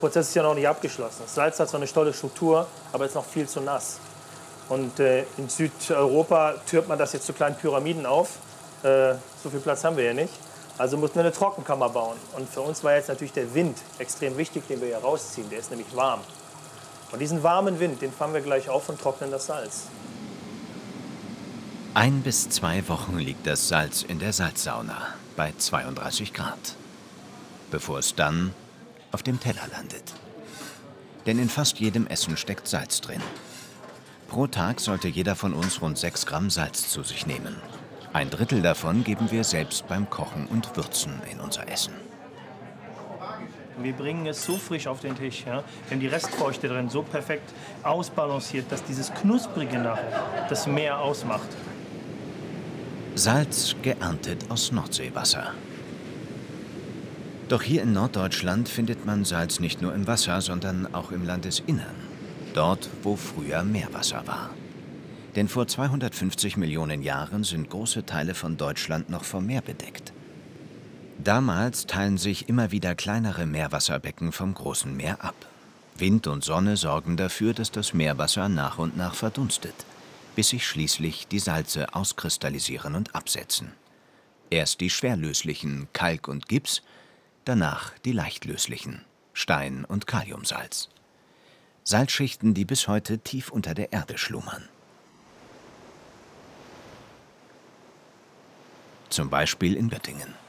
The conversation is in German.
Der Prozess ist ja noch nicht abgeschlossen. Das Salz hat zwar eine tolle Struktur, aber ist noch viel zu nass. Und in Südeuropa türmt man das jetzt zu kleinen Pyramiden auf. So viel Platz haben wir ja nicht. Also mussten wir eine Trockenkammer bauen. Und für uns war jetzt natürlich der Wind extrem wichtig, den wir hier rausziehen. Der ist nämlich warm. Und diesen warmen Wind, den fangen wir gleich auf und trocknen das Salz. 1 bis 2 Wochen liegt das Salz in der Salzsauna bei 32 Grad, bevor es dann auf dem Teller landet. Denn in fast jedem Essen steckt Salz drin. Pro Tag sollte jeder von uns rund 6 Gramm Salz zu sich nehmen. 1/3 davon geben wir selbst beim Kochen und Würzen in unser Essen. Wir bringen es so frisch auf den Tisch. Ja? Wir haben die Restfeuchte drin so perfekt ausbalanciert, dass dieses Knusprige nachher das Meer ausmacht. Salz geerntet aus Nordseewasser. Doch hier in Norddeutschland findet man Salz nicht nur im Wasser, sondern auch im Landesinnern. Dort, wo früher Meerwasser war. Denn vor 250 Millionen Jahren sind große Teile von Deutschland noch vom Meer bedeckt. Damals teilen sich immer wieder kleinere Meerwasserbecken vom großen Meer ab. Wind und Sonne sorgen dafür, dass das Meerwasser nach und nach verdunstet, bis sich schließlich die Salze auskristallisieren und absetzen. Erst die schwerlöslichen Kalk und Gips, danach die leichtlöslichen Stein- und Kaliumsalz. Salzschichten, die bis heute tief unter der Erde schlummern. Zum Beispiel in Göttingen.